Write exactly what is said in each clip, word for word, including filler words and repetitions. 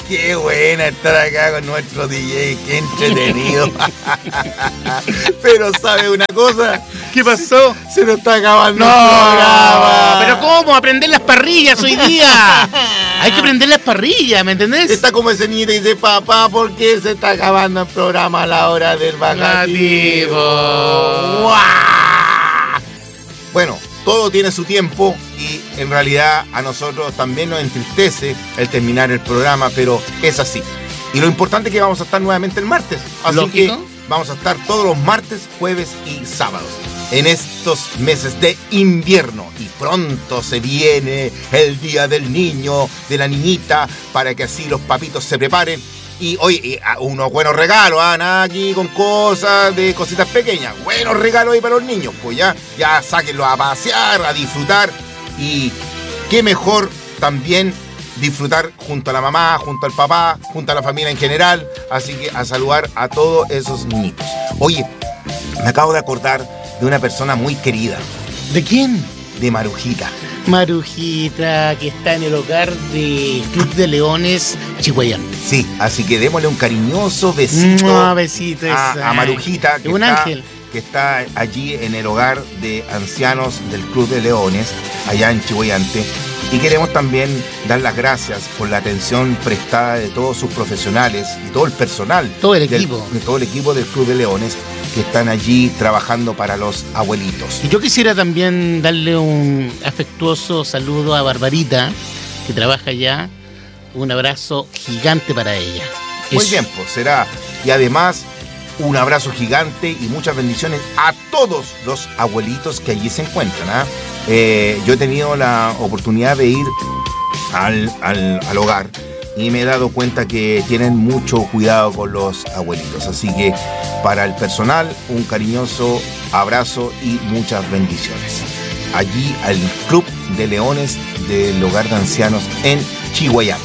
Qué buena estar acá con nuestro D J, qué entretenido. Pero ¿sabe una cosa? ¿Qué pasó? Se nos está acabando no, el programa. ¿Pero cómo? Aprender las parrillas hoy día. Hay que aprender las parrillas, ¿me entendés? Está como ese niño y dice, papá, ¿por qué se está acabando el programa a la hora del bajativo? ¡Guau! Bueno, todo tiene su tiempo y en realidad a nosotros también nos entristece el terminar el programa, pero es así. Y lo importante es que vamos a estar nuevamente el martes. Así ¿Lógico? que vamos a estar todos los martes, jueves y sábados en estos meses de invierno. Y pronto se viene el Día del Niño, de la niñita, para que así los papitos se preparen. Y oye, unos buenos regalos, ¿ah? Nada aquí con cosas de cositas pequeñas. Buenos regalos ahí para los niños. Pues ya, ya sáquenlos a pasear, a disfrutar. Y qué mejor también disfrutar junto a la mamá, junto al papá, junto a la familia en general. Así que a saludar a todos esos niñitos. Oye, me acabo de acordar de una persona muy querida. ¿De quién? De Marujita. Marujita, que está en el hogar de Club de Leones Chihuayán. Sí, así que démosle un cariñoso besito, no, besito a, a Marujita, que un está, ángel. que está allí en el hogar de ancianos del Club de Leones, allá en Chihuayante. Y queremos también dar las gracias por la atención prestada de todos sus profesionales y todo el personal. Todo el del, equipo. de todo el equipo del Club de Leones que están allí trabajando para los abuelitos. Y yo quisiera también darle un afectuoso saludo a Barbarita, que trabaja allá. Un abrazo gigante para ella. Muy Eso. bien, pues será. Y además, un abrazo gigante y muchas bendiciones a todos los abuelitos que allí se encuentran. ¿eh? Eh, yo he tenido la oportunidad de ir al, al, al hogar y me he dado cuenta que tienen mucho cuidado con los abuelitos. Así que para el personal, un cariñoso abrazo y muchas bendiciones. Allí al Club de Leones del Hogar de Ancianos en Chihuayán.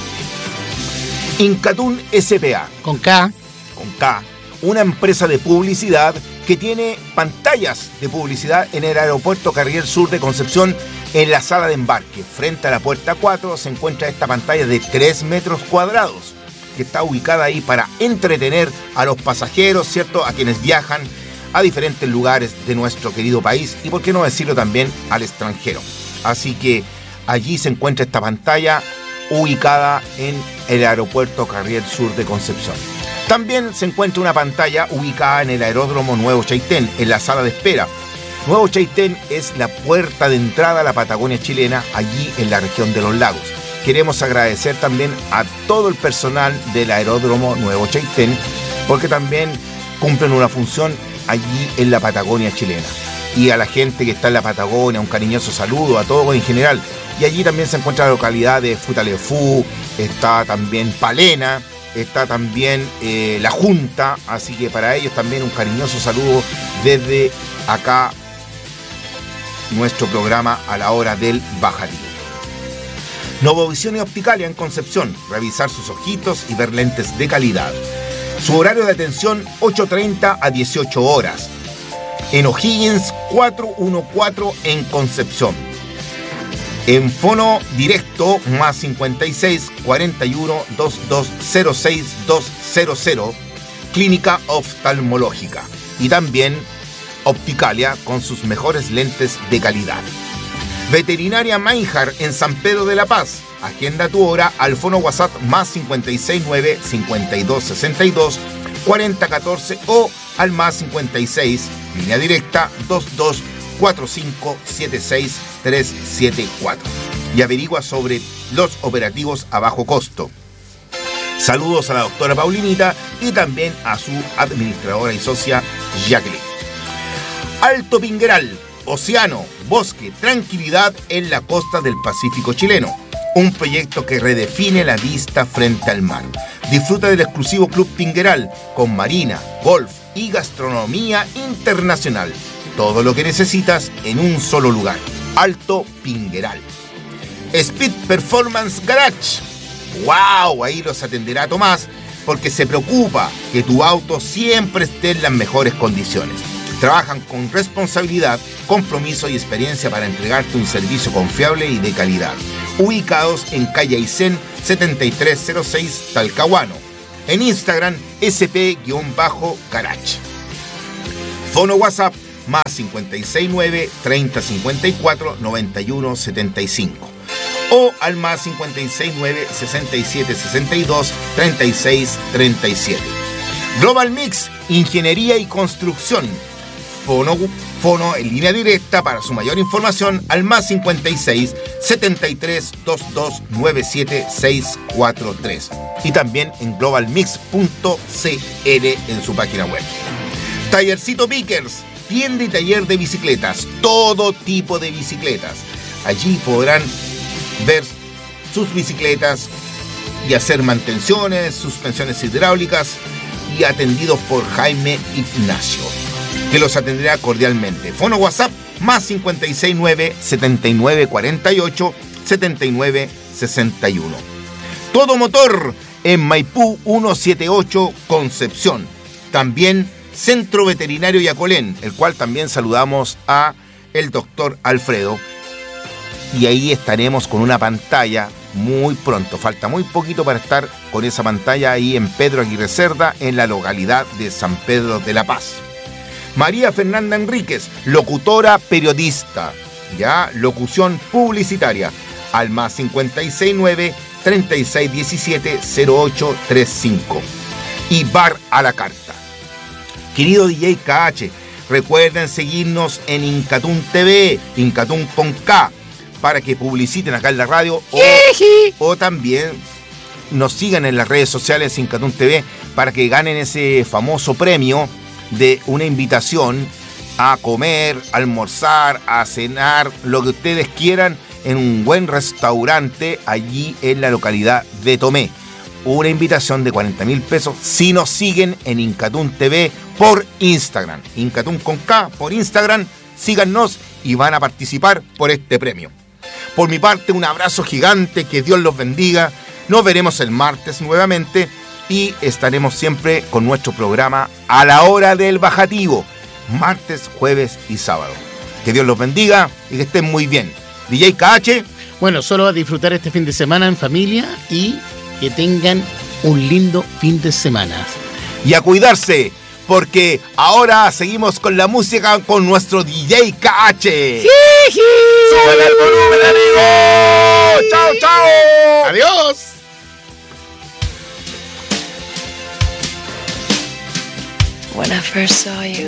Incatún S P A. Con K. Con K. Una empresa de publicidad que tiene pantallas de publicidad en el aeropuerto Carriel Sur de Concepción, en la sala de embarque. Frente a la puerta cuatro se encuentra esta pantalla de tres metros cuadrados, que está ubicada ahí para entretener a los pasajeros, ¿cierto? A quienes viajan a diferentes lugares de nuestro querido país y, por qué no decirlo, también al extranjero. Así que allí se encuentra esta pantalla ubicada en el aeropuerto Carriel Sur de Concepción. También se encuentra una pantalla ubicada en el aeródromo Nuevo Chaitén, en la sala de espera. Nuevo Chaitén es la puerta de entrada a la Patagonia chilena, allí en la región de los lagos. Queremos agradecer también a todo el personal del aeródromo Nuevo Chaitén, porque también cumplen una función allí en la Patagonia chilena. Y a la gente que está en la Patagonia, un cariñoso saludo a todos en general. Y allí también se encuentra la localidad de Futaleufú, está también Palena, está también eh, La Junta, así que para ellos también un cariñoso saludo desde acá, nuestro programa a la hora del bajativo. Novovisión y Opticalia en Concepción, revisar sus ojitos y ver lentes de calidad. Su horario de atención ocho treinta a dieciocho horas. En O'Higgins cuatrocientos catorce en Concepción. En fono directo más cincuenta y seis, cuarenta y uno, veintidós, cero seis, doscientos, Clínica Oftalmológica. Y también Opticalia con sus mejores lentes de calidad. Veterinaria Meinhard en San Pedro de la Paz. Agenda tu hora al fono WhatsApp más cincuenta y seis nueve, cincuenta y dos sesenta y dos, cuarenta catorce o al más cincuenta y seis, línea directa veintidós, cuarenta y cinco, setenta y seis, trescientos setenta y cuatro. Y averigua sobre los operativos a bajo costo. Saludos a la doctora Paulinita y también a su administradora y socia Jacqueline. Alto Pingueral, océano, bosque, tranquilidad en la costa del Pacífico chileno. Un proyecto que redefine la vista frente al mar. Disfruta del exclusivo Club Pingueral con marina, golf y gastronomía internacional. Todo lo que necesitas en un solo lugar. Alto Pingueral. Speed Performance Garage. ¡Wow! Ahí los atenderá Tomás, porque se preocupa que tu auto siempre esté en las mejores condiciones. Trabajan con responsabilidad, compromiso y experiencia para entregarte un servicio confiable y de calidad. Ubicados en calle Aysén setenta y tres cero seis, Talcahuano. En Instagram, S P-Garage. Fono WhatsApp más cincuenta y seis nueve, treinta cincuenta y cuatro, noventa y uno setenta y cinco. O al más cincuenta y seis nueve, sesenta y siete sesenta y dos, treinta y seis treinta y siete. Global Mix, Ingeniería y Construcción. Fono, fono en línea directa para su mayor información al más cincuenta y seis, setenta y tres, veintidós, noventa y siete, seiscientos cuarenta y tres. Y también en global mix punto c l en su página web. Tallercito Pickers, tienda y taller de bicicletas, todo tipo de bicicletas. Allí podrán ver sus bicicletas y hacer mantenciones, suspensiones hidráulicas, y atendidos por Jaime Ignacio, que los atenderá cordialmente. Fono WhatsApp más cincuenta y seis nueve, setenta y nueve cuarenta y ocho, setenta y nueve sesenta y uno. Todo Motor en Maipú ciento setenta y ocho, Concepción. También Centro Veterinario Yacolén, el cual también saludamos a el doctor Alfredo. Y ahí estaremos con una pantalla muy pronto. Falta muy poquito para estar con esa pantalla ahí en Pedro Aguirre Cerda, en la localidad de San Pedro de la Paz. María Fernanda Enríquez, locutora periodista, ya, locución publicitaria, al más cincuenta y seis nueve, treinta y seis diecisiete, cero ocho treinta y cinco. Y Bar a la Carta. Querido D J K H, recuerden seguirnos en Incatún T V, Incatún con K, para que publiciten acá en la radio, o, o también nos sigan en las redes sociales Incatún T V para que ganen ese famoso premio de una invitación a comer, a almorzar, a cenar, lo que ustedes quieran en un buen restaurante allí en la localidad de Tomé. Una invitación de cuarenta mil pesos si nos siguen en Incatún T V por Instagram. Incatún con K por Instagram, síganos y van a participar por este premio. Por mi parte, un abrazo gigante, que Dios los bendiga. Nos veremos el martes nuevamente y estaremos siempre con nuestro programa a la hora del bajativo, martes, jueves y sábado. Que Dios los bendiga y que estén muy bien. D J K H. Bueno, solo a disfrutar este fin de semana en familia y que tengan un lindo fin de semana. Y a cuidarse, porque ahora seguimos con la música con nuestro D J K H. ¡Sí! ¡Súbele el volumen, amigo! ¡Chao, chao! ¡Adiós! When I first saw you,